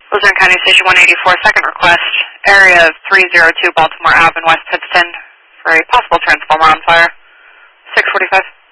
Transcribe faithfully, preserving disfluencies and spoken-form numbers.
Luzerne County Station one eighty-four, second request, area of three oh two Baltimore Avenue in West Pittston for a possible transformer on fire. six forty-five.